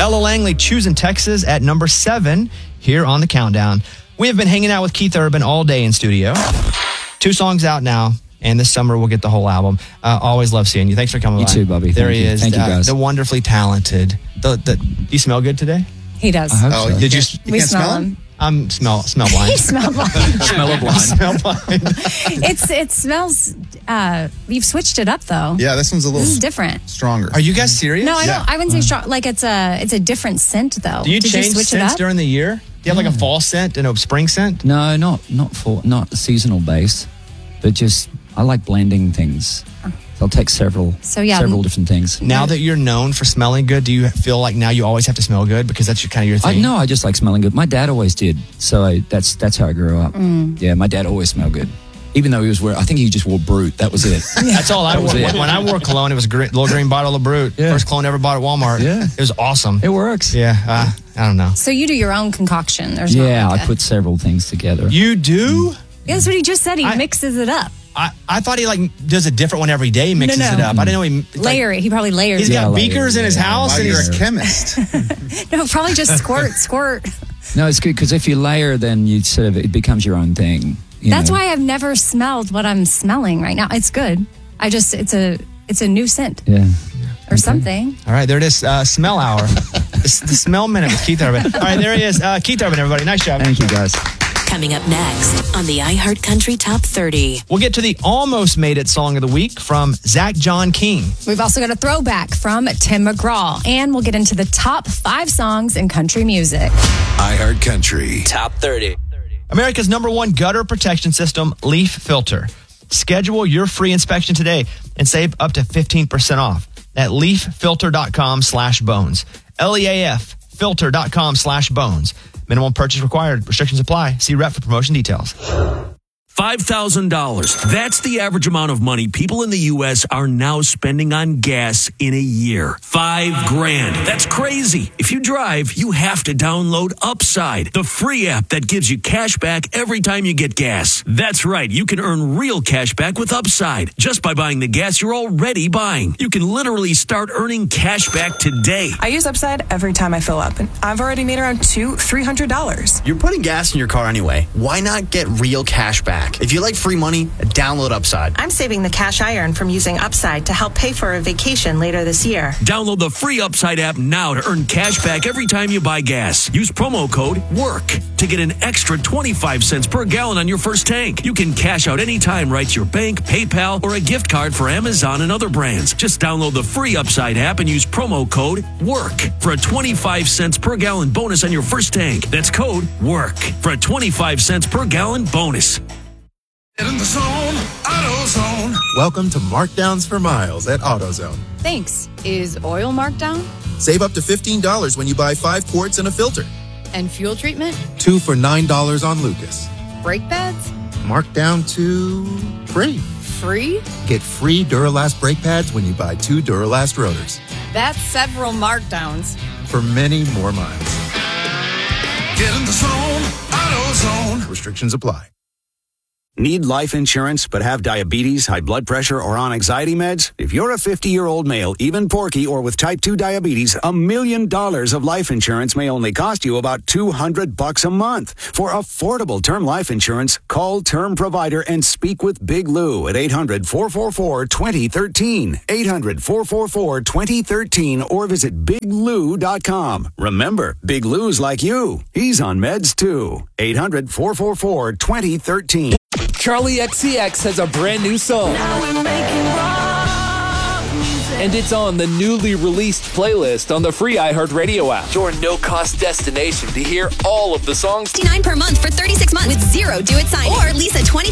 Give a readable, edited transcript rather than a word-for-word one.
Ella Langley, Choosing Texas at number 7 here on the countdown. We have been hanging out with Keith Urban all day in studio. 2 songs out now, and this summer we'll get the whole album. Always love seeing you. Thanks for coming by. You too, Bobby. There Thank he you. is. Thank you, guys. The wonderfully talented. Do you smell good today? He does. I hope so. Did you? We smell him. I'm smell blind. He smells blind. Smell blind. Smell blind. It smells. You've switched it up though. Yeah, this one's a little This is different. stronger. Are you guys serious? No, I don't. I wouldn't say strong. Like it's a different scent though. Do you Did change switch it scents up? during the year? Do you have like a fall scent and a spring scent? No, not seasonal based, but just I like blending things. So I'll take several different things. Now that you're known for smelling good, do you feel like now you always have to smell good because that's kind of your thing? No, I just like smelling good. My dad always did, so that's how I grew up. Yeah, my dad always smelled good. Even though I think he just wore Brute. That was it. That's all I wore. When I wore cologne, it was a little green bottle of Brute. Yeah. First cologne I ever bought at Walmart. Yeah. It was awesome. It works. Yeah, I don't know. So you do your own concoction. There's I put several things together. You do? Yeah, that's what he just said. He mixes it up. I thought he does a different one every day. He mixes it up. I didn't know he layer it. He probably layers He's it. got beakers in his house. Wow, And you're he's a chemist. No, probably just squirt. No, it's good because if you layer, then you it becomes your own thing. That's why I've never smelled what I'm smelling right now. It's good. It's a new scent. Yeah. Or something. All right, there it is. Smell hour. the Smell Minute with Keith Urban. All right, there he is. Keith Urban, everybody. Nice job. Thank you, guys. Coming up next on the iHeartCountry Top 30. We'll get to the Almost Made It Song of the Week from Zach John King. We've also got a throwback from Tim McGraw. And we'll get into the top 5 songs in country music. iHeartCountry Top 30. America's #1 gutter protection system, Leaf Filter. Schedule your free inspection today and save up to 15% off at leaffilter.com/bones. LEAF filter.com/bones. Minimum purchase required. Restrictions apply. See rep for promotion details. $5,000. That's the average amount of money people in the U.S. are now spending on gas in a year. $5,000. That's crazy. If you drive, you have to download Upside, the free app that gives you cash back every time you get gas. That's right. You can earn real cash back with Upside just by buying the gas you're already buying. You can literally start earning cash back today. I use Upside every time I fill up, and I've already made around $300. You're putting gas in your car anyway. Why not get real cash back? If you like free money, download Upside. I'm saving the cash I earn from using Upside to help pay for a vacation later this year. Download the free Upside app now to earn cash back every time you buy gas. Use promo code WORK to get an extra 25 cents per gallon on your first tank. You can cash out anytime right to your bank, PayPal, or a gift card for Amazon and other brands. Just download the free Upside app and use promo code WORK for a 25 cents per gallon bonus on your first tank. That's code WORK for a 25 cents per gallon bonus. In the zone, AutoZone. Welcome to Markdowns for Miles at AutoZone. Thanks. Is oil marked down? Save up to $15 when you buy 5 quarts and a filter. And fuel treatment? 2 for $9 on Lucas. Brake pads? Marked down to free. Free? Get free Duralast brake pads when you buy 2 Duralast rotors. That's several markdowns. For many more miles. Get in the zone, AutoZone. Restrictions apply. Need life insurance but have diabetes, high blood pressure, or on anxiety meds? If you're a 50-year-old male, even porky, or with type 2 diabetes, $1 million of life insurance may only cost you about $200 a month. For affordable term life insurance, call Term Provider and speak with Big Lou at 800-444-2013. 800-444-2013 or visit biglou.com. Remember, Big Lou's like you. He's on meds too. 800-444-2013. Charlie XCX has a brand new song. And it's on the newly released playlist on the free iHeartRadio app. Your no-cost destination to hear all of the songs. $59 per month for 36 months with 0 do-it signing. Or lease a 20